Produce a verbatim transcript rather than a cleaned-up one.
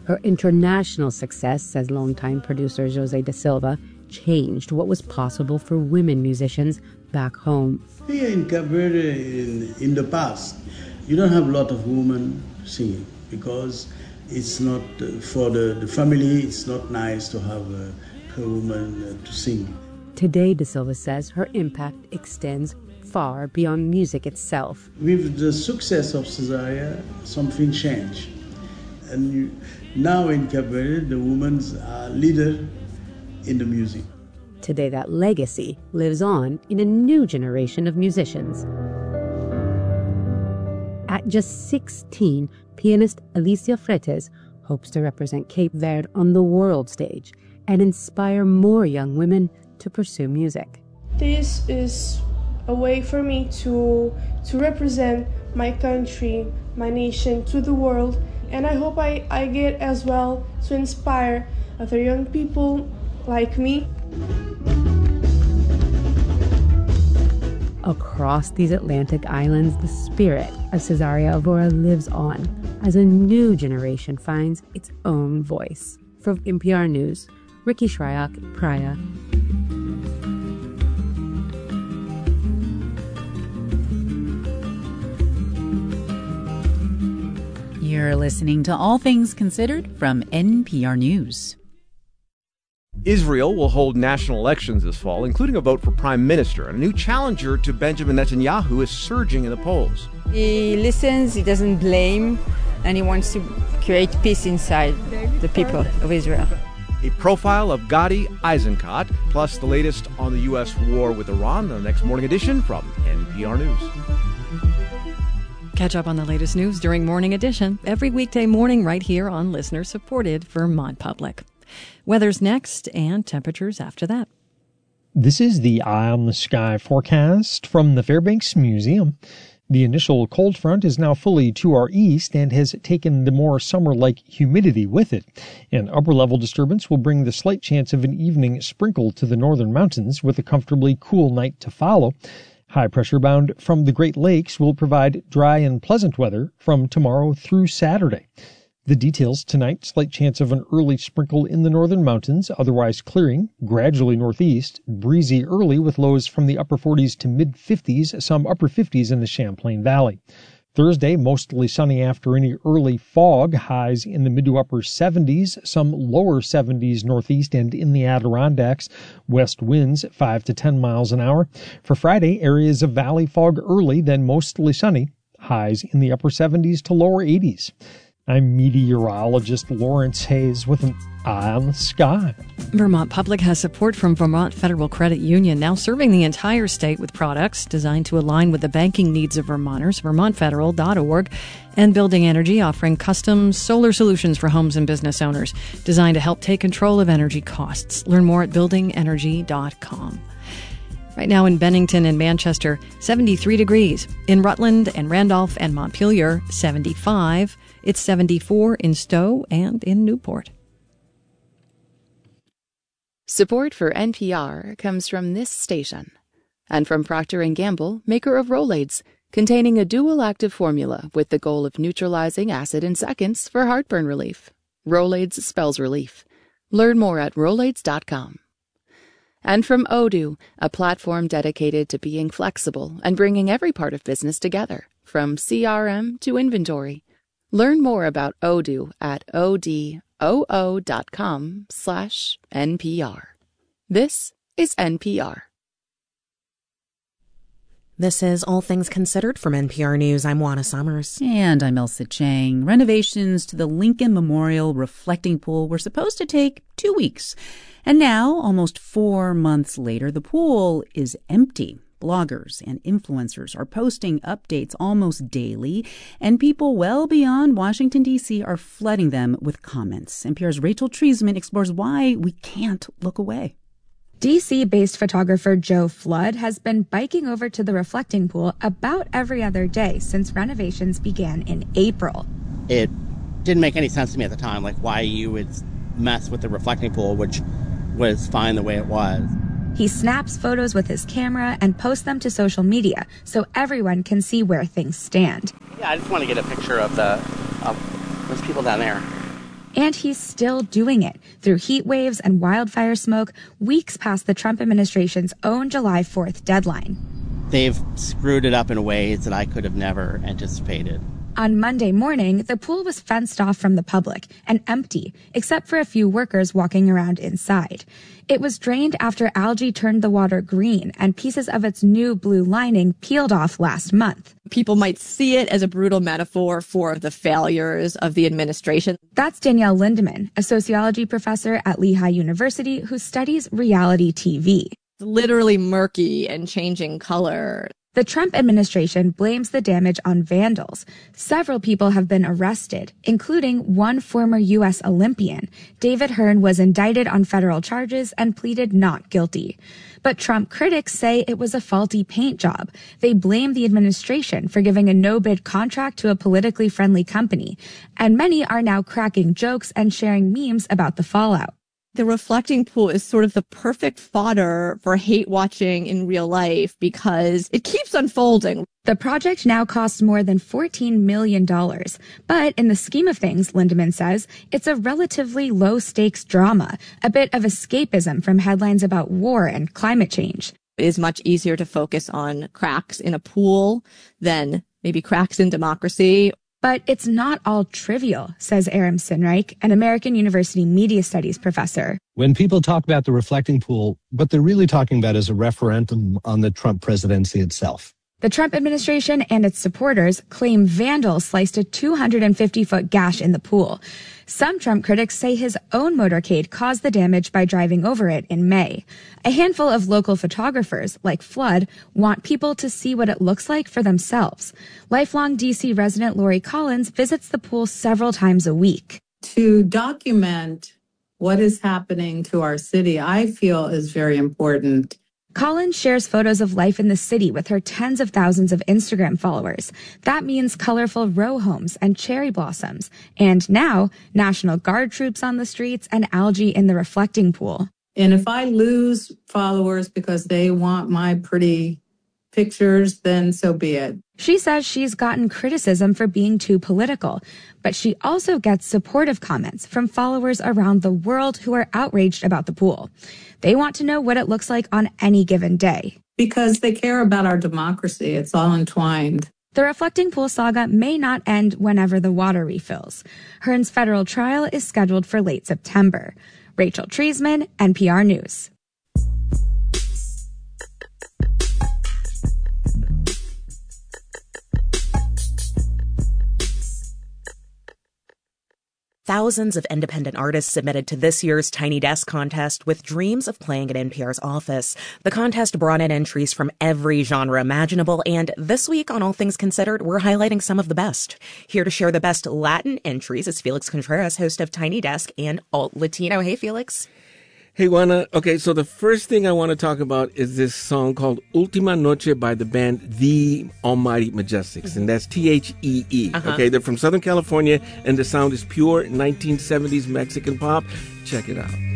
Her international success, says longtime producer Jose da Silva, changed what was possible for women musicians back home. Here in Cape Verde, in, in the past, you don't have a lot of women singing because it's not, uh, for the, the family, it's not nice to have a, a woman uh, to sing. Today, da Silva says, her impact extends far beyond music itself. With the success of Cesaria, something changed. And you, now in Cape Verde, the women are leader in the music. Today, that legacy lives on in a new generation of musicians. At just sixteen, pianist Alicia Freitas hopes to represent Cape Verde on the world stage and inspire more young women to pursue music. This is a way for me to, to represent my country, my nation to the world, and I hope I, I get as well to inspire other young people like me. Across these Atlantic islands, the spirit of Cesaria Evora lives on as a new generation finds its own voice. For N P R News, Ricky Shryock, Praia. You're listening to All Things Considered from N P R News. Israel will hold national elections this fall, including a vote for prime minister. And a new challenger to Benjamin Netanyahu is surging in the polls. He listens, he doesn't blame, and he wants to create peace inside the people of Israel. A profile of Gadi Eisenkot, plus the latest on the U S war with Iran, the next morning edition from N P R News. Catch up on the latest news during Morning Edition every weekday morning right here on listener-supported Vermont Public. Weather's next and temperatures after that. This is the Eye on the Sky forecast from the Fairbanks Museum. The initial cold front is now fully to our east and has taken the more summer-like humidity with it. An upper-level disturbance will bring the slight chance of an evening sprinkle to the northern mountains with a comfortably cool night to follow. High pressure bound from the Great Lakes will provide dry and pleasant weather from tomorrow through Saturday. The details tonight: slight chance of an early sprinkle in the northern mountains, otherwise clearing, gradually northeast, breezy early with lows from the upper forties to mid-fifties, some upper fifties in the Champlain Valley. Thursday, mostly sunny after any early fog, highs in the mid to upper seventies, some lower seventies northeast and in the Adirondacks, west winds five to ten miles an hour. For Friday, areas of valley fog early, then mostly sunny, highs in the upper seventies to lower eighties. I'm meteorologist Lawrence Hayes with an Eye on the Sky. Vermont Public has support from Vermont Federal Credit Union, now serving the entire state with products designed to align with the banking needs of Vermonters. Vermont Federal dot org, and Building Energy, offering custom solar solutions for homes and business owners, designed to help take control of energy costs. Learn more at building energy dot com. Right now in Bennington and Manchester, seventy-three degrees. In Rutland and Randolph and Montpelier, seventy-five. It's seventy-four in Stowe and in Newport. Support for N P R comes from this station and from Procter and Gamble, maker of Rolaids, containing a dual active formula with the goal of neutralizing acid in seconds for heartburn relief. Rolaids spells relief. Learn more at rolaids dot com. And from Odoo, a platform dedicated to being flexible and bringing every part of business together, from C R M to inventory. Learn more about Odoo at odoo dot com slash N P R. This is N P R. This is All Things Considered from N P R News. I'm Juana Summers. And I'm Elsa Chang. Renovations to the Lincoln Memorial Reflecting Pool were supposed to take two weeks. And now, almost four months later, the pool is empty. Bloggers and influencers are posting updates almost daily, and people well beyond Washington, D C are flooding them with comments. N P R's Rachel Treisman explores why we can't look away. D C-based photographer Joe Flood has been biking over to the reflecting pool about every other day since renovations began in April. It didn't make any sense to me at the time, like why you would mess with the reflecting pool, which was fine the way it was. He snaps photos with his camera and posts them to social media so everyone can see where things stand. Yeah, I just want to get a picture of the of those people down there. And he's still doing it through heat waves and wildfire smoke weeks past the Trump administration's own July fourth deadline. They've screwed it up in ways that I could have never anticipated. On Monday morning, the pool was fenced off from the public and empty, except for a few workers walking around inside. It was drained after algae turned the water green and pieces of its new blue lining peeled off last month. People might see it as a brutal metaphor for the failures of the administration. That's Danielle Lindemann, a sociology professor at Lehigh University who studies reality T V. It's literally murky and changing color. The Trump administration blames the damage on vandals. Several people have been arrested, including one former U S Olympian. David Hearn was indicted on federal charges and pleaded not guilty. But Trump critics say it was a faulty paint job. They blame the administration for giving a no-bid contract to a politically friendly company. And many are now cracking jokes and sharing memes about the fallout. The reflecting pool is sort of the perfect fodder for hate watching in real life because it keeps unfolding. The project now costs more than fourteen million dollars. But in the scheme of things, Lindemann says, it's a relatively low-stakes drama, a bit of escapism from headlines about war and climate change. It is much easier to focus on cracks in a pool than maybe cracks in democracy. But it's not all trivial, says Aram Sinreich, an American University media studies professor. When people talk about the reflecting pool, what they're really talking about is a referendum on the Trump presidency itself. The Trump administration and its supporters claim vandals sliced a two hundred fifty foot gash in the pool. Some Trump critics say his own motorcade caused the damage by driving over it in May. A handful of local photographers, like Flood, want people to see what it looks like for themselves. Lifelong D C resident Lori Collins visits the pool several times a week. To document what is happening to our city, I feel is very important. Collins shares photos of life in the city with her tens of thousands of Instagram followers. That means colorful row homes and cherry blossoms. And now, National Guard troops on the streets and algae in the reflecting pool. And if I lose followers because they want my pretty pictures, then so be it. She says she's gotten criticism for being too political, but she also gets supportive comments from followers around the world who are outraged about the pool. They want to know what it looks like on any given day. Because they care about our democracy. It's all entwined. The reflecting pool saga may not end whenever the water refills. Hearn's federal trial is scheduled for late September. Rachel Treisman, N P R News. Thousands of independent artists submitted to this year's Tiny Desk contest with dreams of playing at N P R's office. The contest brought in entries from every genre imaginable, and this week on All Things Considered, we're highlighting some of the best. Here to share the best Latin entries is Felix Contreras, host of Tiny Desk and Alt Latino. Hey, Felix. Hey, Juana. Okay, so the first thing I want to talk about is this song called Ultima Noche by the band The Almighty Majestics, and that's T H E E. Uh-huh. Okay, they're from Southern California, and the sound is pure nineteen seventies Mexican pop. Check it out.